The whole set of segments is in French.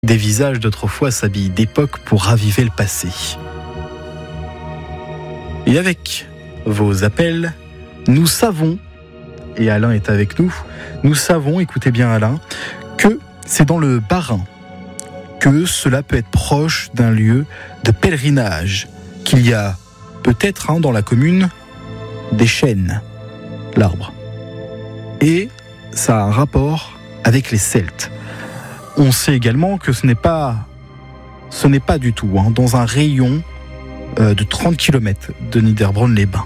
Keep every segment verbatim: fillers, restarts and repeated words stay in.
Des visages d'autrefois s'habillent d'époque pour raviver le passé. Et avec vos appels, nous savons, et Alain est avec nous, nous savons, écoutez bien Alain, que c'est dans le Bas-Rhin que cela peut être proche d'un lieu de pèlerinage, qu'il y a peut-être hein, dans la commune des chênes, l'arbre. Et ça a un rapport avec les Celtes. On sait également que ce n'est pas, ce n'est pas du tout hein, dans un rayon euh, de trente kilomètres de Niederbronn-les-Bains.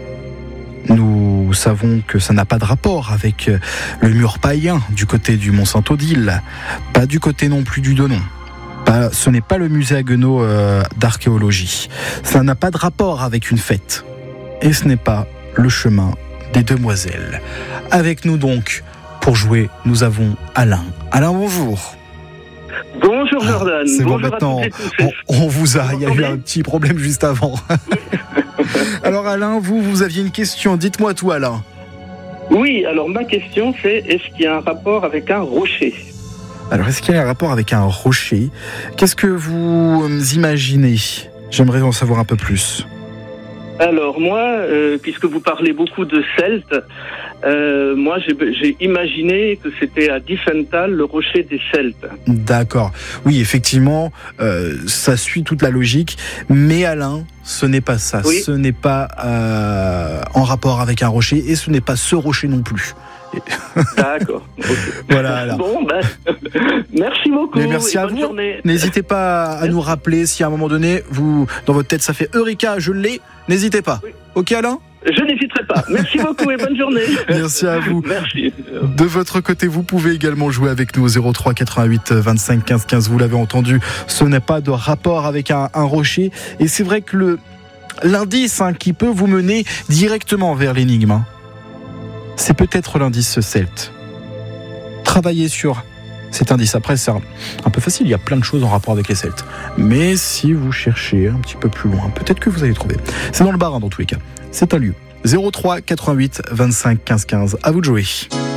Nous savons que ça n'a pas de rapport avec le mur païen du côté du Mont-Saint-Odile, pas du côté non plus du Donon. Pas, ce n'est pas le musée Haguenau euh, d'archéologie. Ça n'a pas de rapport avec une fête. Et ce n'est pas le chemin des demoiselles. Avec nous donc, pour jouer, nous avons Alain. Alain, bonjour. Bonjour Jordan. Ah, c'est bonjour bon maintenant. On, on vous a, il y a eu un petit problème juste avant. Alors Alain, vous, vous aviez une question. Dites-moi tout Alain. Oui, alors ma question c'est, est-ce qu'il y a un rapport avec un rocher ? Alors, est-ce qu'il y a un rapport avec un rocher ? Qu'est-ce que vous imaginez ? J'aimerais en savoir un peu plus. Alors moi, euh, puisque vous parlez beaucoup de Celtes, euh, moi j'ai, j'ai imaginé que c'était à Diefenthal, le rocher des Celtes. D'accord. Oui, effectivement, euh, ça suit toute la logique. Mais Alain, ce n'est pas ça. Oui. Ce n'est pas euh, en rapport avec un rocher et ce n'est pas ce rocher non plus. D'accord. Okay. Voilà. Alain. Bon, ben, merci beaucoup. Mais merci et à bonne vous. Journée. N'hésitez pas à merci. Nous rappeler si à un moment donné, vous, dans votre tête, ça fait Eureka, je l'ai. N'hésitez pas. Oui. Ok, Alain ? Je n'hésiterai pas. Merci beaucoup et bonne journée. Merci à vous. Merci. De votre côté, vous pouvez également jouer avec nous au zéro trois quatre-vingt-huit vingt-cinq quinze quinze. Vous l'avez entendu, ce n'est pas de rapport avec un, un rocher. Et c'est vrai que le, l'indice hein, qui peut vous mener directement vers l'énigme, hein, c'est peut-être l'indice celte. Travaillez sur cet indice. Après, c'est un, un peu facile. Il y a plein de choses en rapport avec les Celtes. Mais si vous cherchez un petit peu plus loin, peut-être que vous allez trouver. C'est dans le Bas-Rhin dans tous les cas. C'est un lieu. zéro trois quatre-vingt-huit vingt-cinq quinze quinze. À vous de jouer.